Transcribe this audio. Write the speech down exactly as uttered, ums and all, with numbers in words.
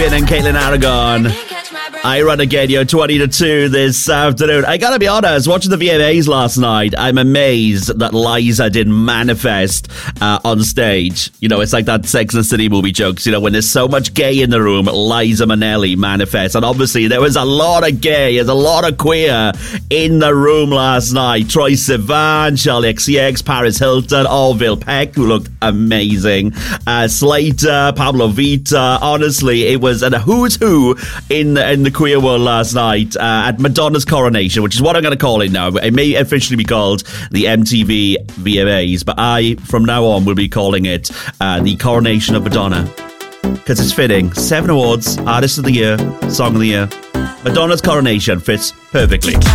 Finn and Caitlin Aragon. I run again, you're twenty to two this afternoon. I gotta be honest, watching the V M As last night, I'm amazed that Liza didn't manifest uh, on stage. You know, it's like that Sex and the City movie jokes, you know, when there's so much gay in the room, Liza Minnelli manifests. And obviously, there was a lot of gay, there's a lot of queer in the room last night. Troye Sivan, Charli X C X, Paris Hilton, Orville Peck, who looked amazing. Uh, Slater, Pablo Vita. Honestly, it was a who's who in the, in the queer world last night uh, at Madonna's coronation, which is what I'm going to call it now. It may officially be called the M T V V M As, but I, from now on, will be calling it uh, the coronation of Madonna, because it's fitting. Seven awards, Artist of the Year, Song of the Year. Madonna's coronation fits perfectly.